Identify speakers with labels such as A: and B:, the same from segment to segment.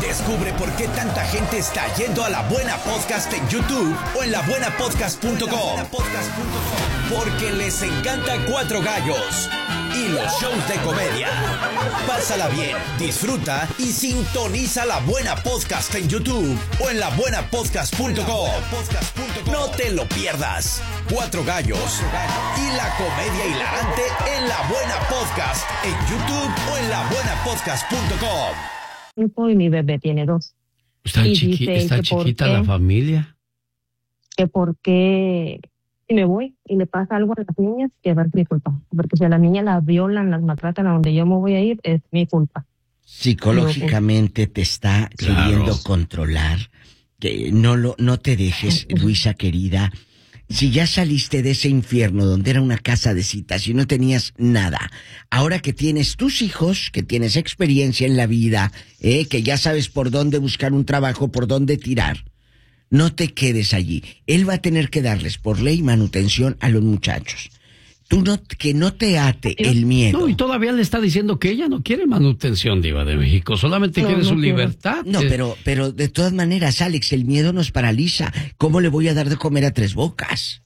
A: Descubre por qué tanta gente está yendo a La Buena Podcast en YouTube o en labuenapodcast.com. Porque les encanta Cuatro Gallos y los shows de comedia. Pásala bien, disfruta y sintoniza La Buena Podcast en YouTube o en labuenapodcast.com. No te lo pierdas. Cuatro Gallos y la comedia hilarante en La Buena Podcast en YouTube o en labuenapodcast.com.
B: Y mi bebé tiene 2.
C: Está chiquita la familia.
B: Que por qué si me voy y le pasa algo a las niñas, que es mi culpa. Porque si a la niña las violan, las maltratan a donde yo me voy a ir, es mi culpa.
D: Psicológicamente te está queriendo controlar. Que no te dejes, Luisa querida. Si ya saliste de ese infierno donde era una casa de citas y no tenías nada, ahora que tienes tus hijos, que tienes experiencia en la vida, que ya sabes por dónde buscar un trabajo, por dónde tirar, no te quedes allí. Él va a tener que darles por ley manutención a los muchachos. Que no te ate el miedo.
C: No, y todavía le está diciendo que ella no quiere manutención, Diva de México, solamente quiere su libertad.
D: No, pero de todas maneras, Alex, el miedo nos paraliza. ¿Cómo le voy a dar de comer a 3 bocas?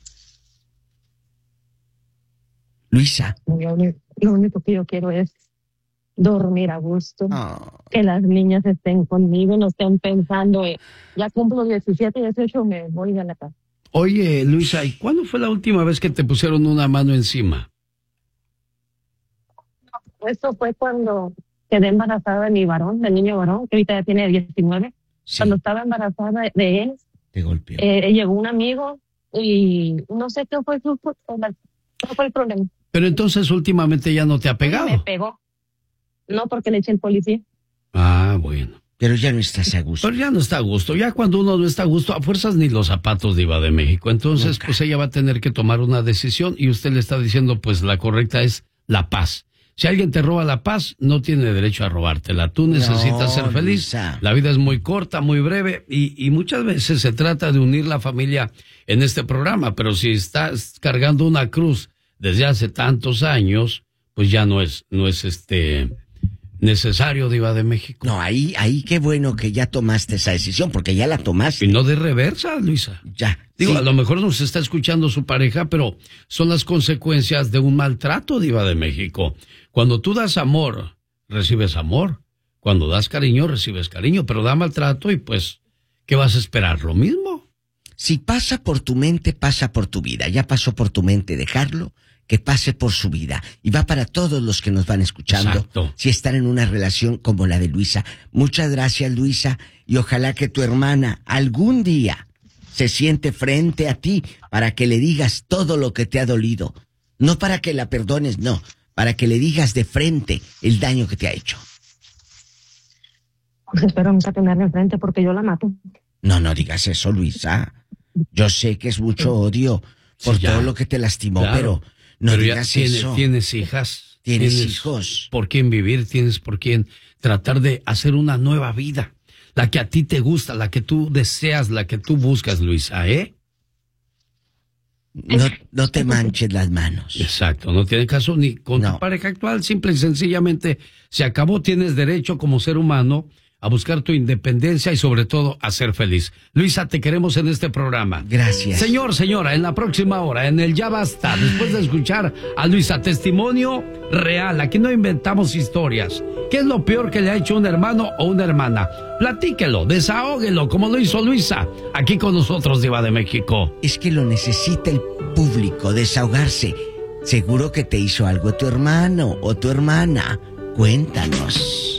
D: Luisa.
B: Lo único que yo quiero es dormir a gusto, que las niñas estén conmigo, no estén pensando, ya cumplo 17, 18, me voy a la casa.
C: Oye, Luisa, ¿y cuándo fue la última vez que te pusieron una mano encima?
B: Esto fue cuando quedé embarazada de mi varón, del niño varón, que ahorita ya tiene 19. Sí. Cuando estaba embarazada de él,
D: te golpeó.
B: Llegó un amigo y no sé qué fue el problema.
C: Pero entonces últimamente ya no te ha pegado.
B: Me pegó. No, porque le eché el policía.
C: Ah, bueno.
D: Pero ya no estás a gusto.
C: Pero ya no está a gusto. Ya cuando uno no está a gusto, a fuerzas ni los zapatos, Diva de México. Entonces, pues ella va a tener que tomar una decisión y usted le está diciendo, pues la correcta es la paz. Si alguien te roba la paz, no tiene derecho a robártela. Tú necesitas ser feliz. Luisa. La vida es muy corta, muy breve y muchas veces se trata de unir la familia en este programa. Pero si estás cargando una cruz desde hace tantos años, pues ya no es necesario, Diva de México.
D: No, ahí qué bueno que ya tomaste esa decisión, porque ya la tomaste.
C: Y no de reversa, Luisa.
D: Ya.
C: Digo,
D: sí.
C: A lo mejor nos está escuchando su pareja, pero son las consecuencias de un maltrato, Diva de México. Cuando tú das amor, recibes amor. Cuando das cariño, recibes cariño, pero da maltrato y pues, ¿qué vas a esperar? ¿Lo mismo?
D: Si pasa por tu mente, pasa por tu vida. Ya pasó por tu mente dejarlo, que pase por su vida. Y va para todos los que nos van escuchando.
C: Exacto.
D: Si están en una relación como la de Luisa. Muchas gracias, Luisa. Y ojalá que tu hermana algún día se siente frente a ti para que le digas todo lo que te ha dolido. No para que la perdones, no. Para que le digas de frente el daño que te ha hecho.
B: Pues espero nunca tenerla enfrente porque yo la mato.
D: No digas eso, Luisa. Yo sé que es mucho odio por todo lo que te lastimó,
C: claro.
D: pero no digas eso.
C: Tienes hijas.
D: Tienes hijos.
C: Por quién vivir, tienes por quién tratar de hacer una nueva vida. La que a ti te gusta, la que tú deseas, la que tú buscas, Luisa, ¿eh?
D: No te manches las manos.
C: Exacto, no tiene caso ni con tu pareja actual, simple y sencillamente se acabó, tienes derecho como ser humano a buscar tu independencia y sobre todo a ser feliz. Luisa, te queremos en este programa.
D: Gracias.
C: Señor, señora, en la próxima hora, en el Ya Basta, después de escuchar a Luisa, testimonio real, aquí no inventamos historias. ¿Qué es lo peor que le ha hecho un hermano o una hermana? Platíquelo, desahóguelo, como lo hizo Luisa, aquí con nosotros, Diva de México.
D: Es que lo necesita el público, desahogarse. Seguro que te hizo algo tu hermano o tu hermana. Cuéntanos.